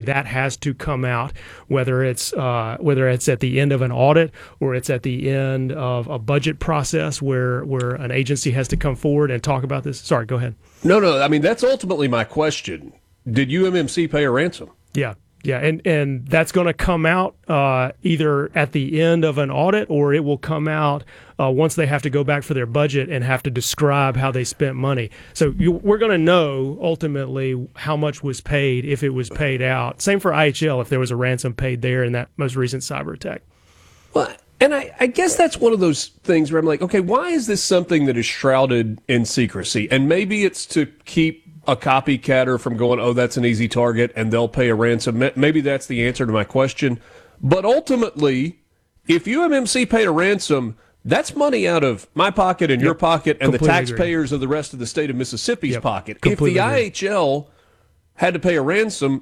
that has to come out, whether it's at the end of an audit or it's at the end of a budget process where an agency has to come forward and talk about this. Sorry, go ahead. No. I mean, that's ultimately my question. Did UMMC pay a ransom? Yeah. Yeah, and that's going to come out either at the end of an audit, or it will come out once they have to go back for their budget and have to describe how they spent money. So we're going to know ultimately how much was paid if it was paid out. Same for IHL if there was a ransom paid there in that most recent cyber attack. Well, and I guess that's one of those things where I'm like, okay, why is this something that is shrouded in secrecy? And maybe it's to keep a copycatter from going, oh, that's an easy target, and they'll pay a ransom. Maybe that's the answer to my question. But ultimately, if UMMC paid a ransom, that's money out of my pocket and your pocket and the taxpayers of the rest of the state of Mississippi's pocket. If the IHL had to pay a ransom,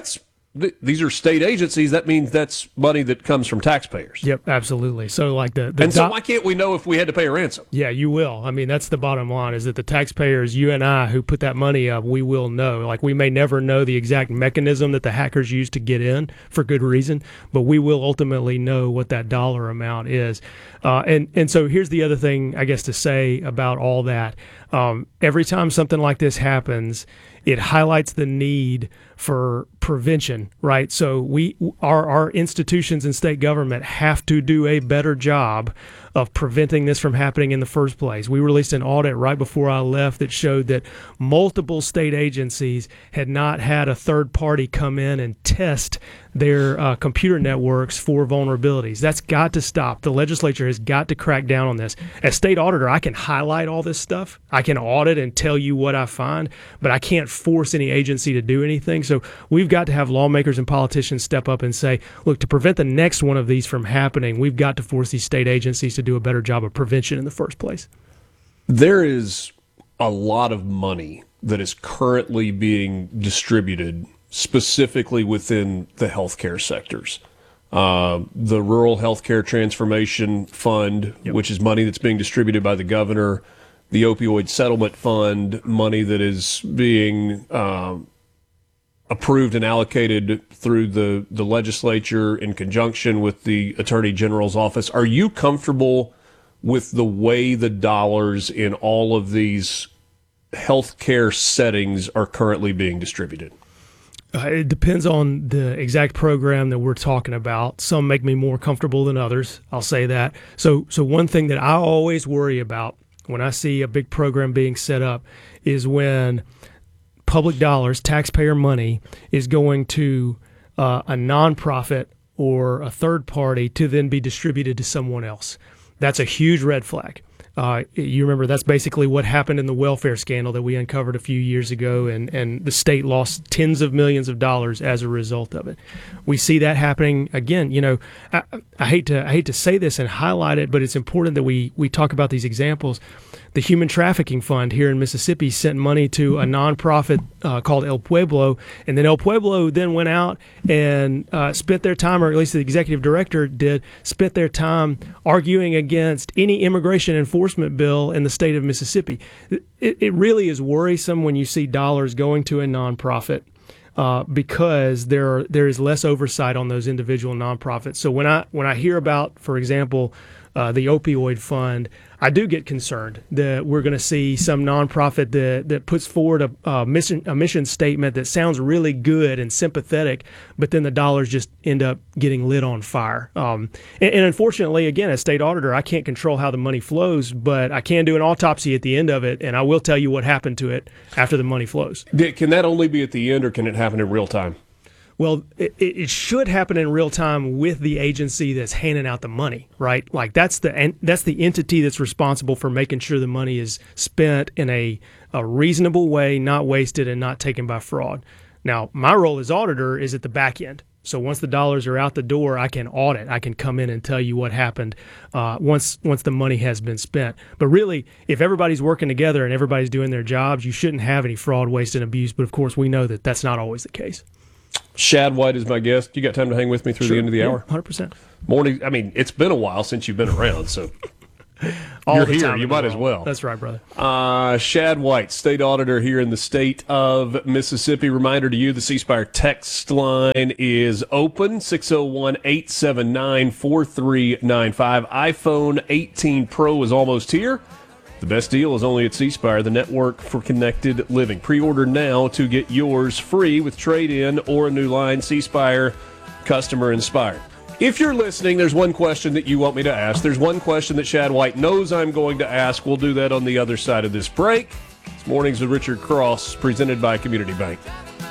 these are state agencies. That means that's money that comes from taxpayers. Yep, absolutely. So like so why can't we know if we had to pay a ransom? Yeah, you will. I mean, that's the bottom line, is that the taxpayers, you and I, who put that money up, we will know. Like, we may never know the exact mechanism that the hackers used to get in for good reason, but we will ultimately know what that dollar amount is. And so here's the other thing, I guess, to say about all that. Every time something like this happens, it highlights the need for prevention, right? So our institutions and state government have to do a better job of preventing this from happening in the first place. We released an audit right before I left that showed that multiple state agencies had not had a third party come in and test their computer networks for vulnerabilities. That's got to stop. The legislature has got to crack down on this. As state auditor, I can highlight all this stuff. I can audit and tell you what I find, but I can't force any agency to do anything. So we've got to have lawmakers and politicians step up and say, look, to prevent the next one of these from happening, we've got to force these state agencies to do a better job of prevention in the first place. There is a lot of money that is currently being distributed specifically within the healthcare sectors. The Rural Healthcare Transformation Fund, which is money that's being distributed by the governor, the Opioid Settlement Fund, money that is being approved and allocated through the legislature in conjunction with the Attorney General's office. Are you comfortable with the way the dollars in all of these healthcare settings are currently being distributed? It depends on the exact program that we're talking about. Some make me more comfortable than others. I'll say that. So one thing that I always worry about when I see a big program being set up is when public dollars, taxpayer money, is going to a nonprofit or a third party to then be distributed to someone else. That's a huge red flag. You remember that's basically what happened in the welfare scandal that we uncovered a few years ago, and the state lost tens of millions of dollars as a result of it. We see that happening again. You know, I hate to say this and highlight it, but it's important that we talk about these examples. The Human Trafficking Fund here in Mississippi sent money to a nonprofit called El Pueblo, and then El Pueblo then went out and spent their time, or at least the executive director did, spent their time arguing against any immigration enforcement bill in the state of Mississippi. It really is worrisome when you see dollars going to a nonprofit because there is less oversight on those individual nonprofits. So when I hear about, for example, the opioid fund, I do get concerned that we're going to see some nonprofit that puts forward a mission statement that sounds really good and sympathetic, but then the dollars just end up getting lit on fire. And unfortunately, again, as state auditor, I can't control how the money flows, but I can do an autopsy at the end of it, and I will tell you what happened to it after the money flows. Can that only be at the end, or can it happen in real time? Well, it should happen in real time with the agency that's handing out the money, right? Like that's the entity that's responsible for making sure the money is spent in a reasonable way, not wasted and not taken by fraud. Now, my role as auditor is at the back end. So once the dollars are out the door, I can audit. I can come in and tell you what happened once the money has been spent. But really, if everybody's working together and everybody's doing their jobs, you shouldn't have any fraud, waste, and abuse. But of course, we know that that's not always the case. Shad White is my guest. You got time to hang with me through the end of the hour? 100%. Morning. I mean, it's been a while since you've been around, so All You're the here. time You in the might as world. well. That's right, brother. Shad White, state auditor here in the state of Mississippi. Reminder to you, the C Spire text line is open, 601-879-4395. iPhone 18 Pro is almost here. The best deal is only at C Spire, the network for connected living. Pre-order now to get yours free with trade-in or a new line. C Spire, customer inspired. If you're listening, there's one question that you want me to ask. There's one question that Shad White knows I'm going to ask. We'll do that on the other side of this break. It's Mornings with Richard Cross, presented by Community Bank.